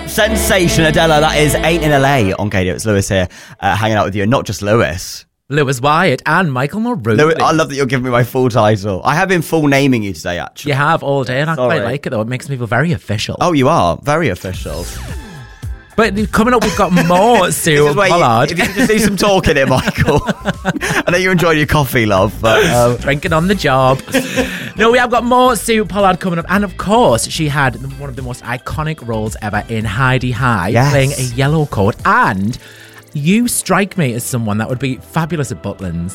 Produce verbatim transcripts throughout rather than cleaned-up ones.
Sensation, Adela, that is Ain't in L A on K D O. It's Lewis here, uh, hanging out with you. And not just Lewis. Lewis Wyatt and Michael Maroon. Lewis, I love that you're giving me my full title. I have been full naming you today, actually. You have all day, and I Sorry. quite like it, though. It makes me feel very official. Oh, you are. Very official. But coming up, we've got more Sue Pollard. You, if you could just do some talking here, Michael. I know you enjoyed your coffee, love. But um... Drinking on the job. No, we have got more Sue Pollard coming up. And of course, she had one of the most iconic roles ever in Heidi High, yes. playing a yellow coat. And you strike me as someone that would be fabulous at Butlins.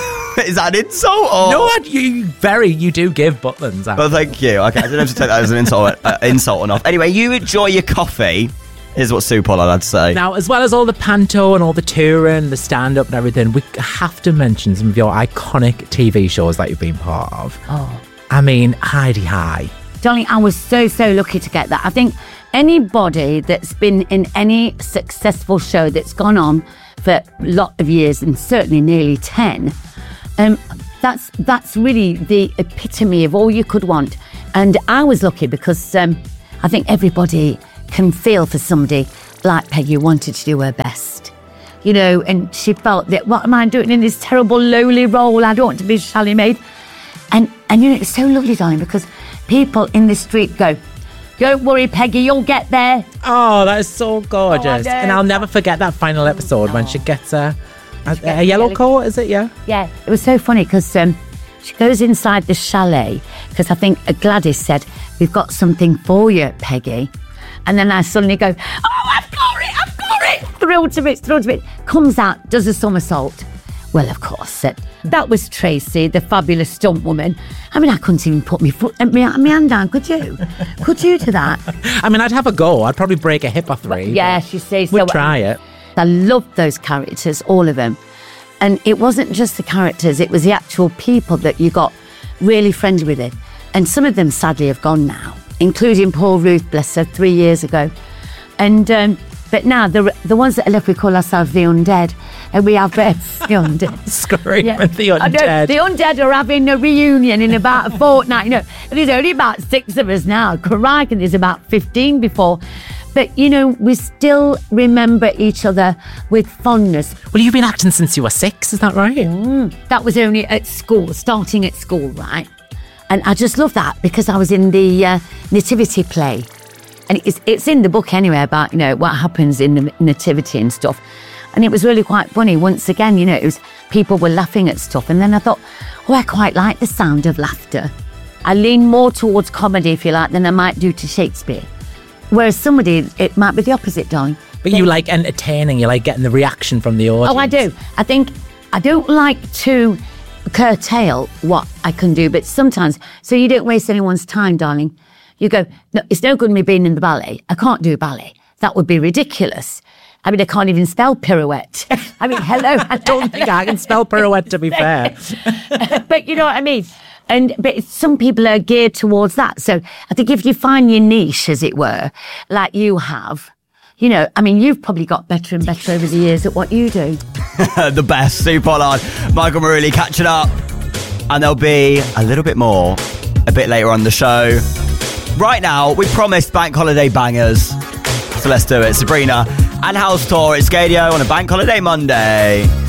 Is that an insult? Or? No, you very, you do give Butlins out. Well, thank you. Okay, I didn't have to take that as an insult, uh, insult or not. Anyway, you enjoy your coffee. Here's what Sue Pollard had to say. Now, as well as all the panto and all the touring, the stand-up and everything, we have to mention some of your iconic T V shows that you've been part of. Oh. I mean, Heidi High. Darling, I was so, so lucky to get that. I think anybody that's been in any successful show that's gone on for a lot of years, and certainly nearly ten, um, that's that's really the epitome of all you could want. And I was lucky because um, I think everybody can feel for somebody like Peggy who wanted to do her best. You know, and she felt that, what am I doing in this terrible, lowly role? I don't want to be Sally Maid. And, and you know, it's so lovely, darling, because people in the street go, don't worry, Peggy, you'll get there. Oh, that is so gorgeous. Oh, and I'll never forget that final episode oh. when she gets a, a, She gets a yellow coat, is it? Yeah. Yeah, it was so funny because um, she goes inside the chalet because I think Gladys said, we've got something for you, Peggy. And then I suddenly go, oh, I've got it, I've got it. Thrilled to bits, thrilled to bits. Comes out, does a somersault. Well, of course, uh, that was Tracy, the fabulous stunt woman. I mean, I couldn't even put my foot, my, my hand down, could you? Could you to that? I mean, I'd have a go. I'd probably break a hip or three. Yes, you see. We'd so try it. I loved those characters, all of them. And it wasn't just the characters, it was the actual people that you got really friendly with it. And some of them sadly have gone now, including Paul Ruth, bless her, three years ago. And um, but now the the ones that are left, we call ourselves the undead, and we have uh, the undead. Scream Yeah. at the I know, undead. the undead are having a reunion in about a fortnight. You know, there's only about six of us now. Crikey, there's about fifteen before. But, you know, we still remember each other with fondness. Well, you've been acting since you were six, is that right? Mm, that was only at school, starting at school, right? And I just love that because I was in the uh, nativity play. And it's, it's in the book anyway about, you know, what happens in the nativity and stuff. And it was really quite funny. Once again, you know, it was people were laughing at stuff. And then I thought, oh, I quite like the sound of laughter. I lean more towards comedy, if you like, than I might do to Shakespeare. Whereas somebody, it might be the opposite, darling. But you like entertaining, you like getting the reaction from the audience. Oh, I do. I think I don't like to curtail what I can do, but sometimes, so you don't waste anyone's time, darling. You go, no, it's no good me being in the ballet. I can't do ballet. That would be ridiculous. I mean, I can't even spell pirouette. I mean, hello. I don't think I can spell pirouette, to be fair. But you know what I mean? And but some people are geared towards that. So I think if you find your niche, as it were, like you have, you know, I mean, you've probably got better and better over the years at what you do. The best, Sue Pollard, Michael Maruli catching up. And there'll be a little bit more a bit later on the show. Right now, we promised bank holiday bangers. So let's do it. Sabrina and House Tour at Scadio on a bank holiday Monday.